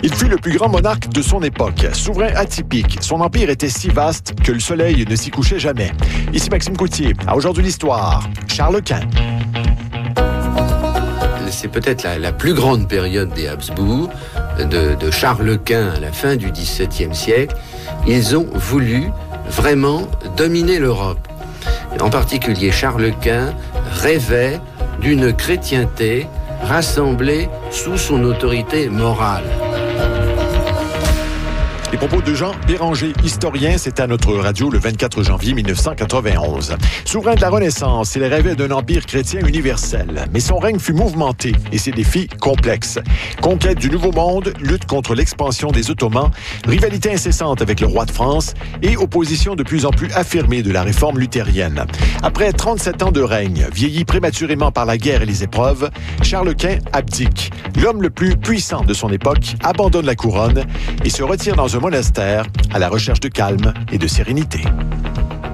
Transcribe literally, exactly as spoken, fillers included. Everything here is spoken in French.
Il fut le plus grand monarque de son époque. Souverain atypique, son empire était si vaste que le soleil ne s'y couchait jamais. Ici Maxime Coutier. À Aujourd'hui l'Histoire, Charles Quint. C'est peut-être la, la plus grande période des Habsbourg, de, de Charles Quint à la fin du dix-septième siècle. Ils ont voulu vraiment dominer l'Europe. En particulier, Charles Quint rêvait d'une chrétienté rassemblée sous son autorité morale. Les propos de Jean Béranger, historien, c'est à notre radio le vingt-quatre janvier mille neuf cent quatre-vingt-onze. Souverain de la Renaissance, il rêvait d'un empire chrétien universel. Mais son règne fut mouvementé et ses défis complexes. Conquête du Nouveau Monde, lutte contre l'expansion des Ottomans, rivalité incessante avec le roi de France et opposition de plus en plus affirmée de la réforme luthérienne. Après trente-sept ans de règne, vieilli prématurément par la guerre et les épreuves, Charles Quint abdique. L'homme le plus puissant de son époque abandonne la couronne et se retire dans un monastère à la recherche de calme et de sérénité.